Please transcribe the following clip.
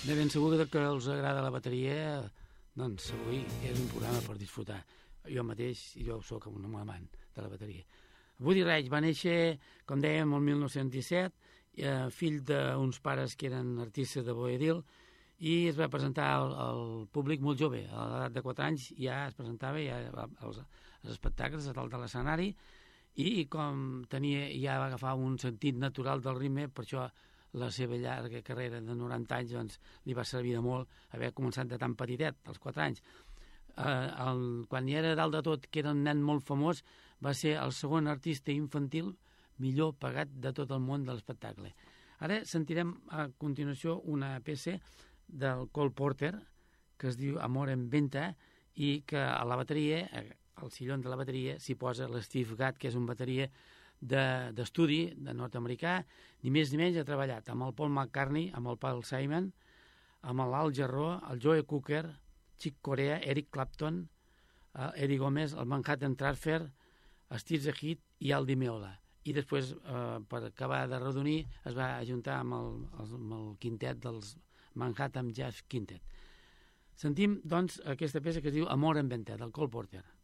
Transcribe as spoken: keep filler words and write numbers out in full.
De ben segur que els agrada la bateria, doncs avui és un programa per disfrutar. Jo mateix, jo sóc un amant de la bateria. Buddy Rich va néixer, com dèiem, el mil nou-cents disset, eh, fill d'uns pares que eren artistes de vodevil, i es va presentar al, al públic molt jove. A l'edat de quatre anys ja es presentava ja als, als espectacles, a dalt de l'escenari, i com tenia, ja va agafar un sentit natural del ritme, per això la seva llarga carrera de noranta anys doncs, li va servir de molt haver començat de tan petitet, als quatre anys. Eh, el, quan hi era dalt de tot, que era un nen molt famós, va ser el segon artista infantil millor pagat de tot el món de l'espectacle. Ara sentirem a continuació una peça del Cole Porter, que es diu Amor en Venta, i que a la bateria, al sillon de la bateria, s'hi posa l'Steve Gadd, que és un bateria d'estudi, de, de nord-americà, ni més ni menys ha treballat amb el Paul McCartney, amb el Paul Simon, amb l'Al Jarreau, el Joe Cooker, Chick Corea, Eric Clapton, eh, Eddie Gomez, el Manhattan Transfer, Steve Zahid i Aldi Meola. I després, eh, per acabar de redonir, es va ajuntar amb el, amb el quintet dels Manhattan Jazz Quintet. Sentim, doncs, aquesta peça que es diu Amor en Venta, del Cole Porter.